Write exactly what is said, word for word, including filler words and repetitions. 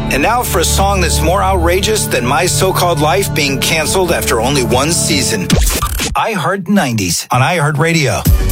And now for a song that's more outrageous than My So-Called Life being canceled after only one season. I Heart nineties on iHeartRadio.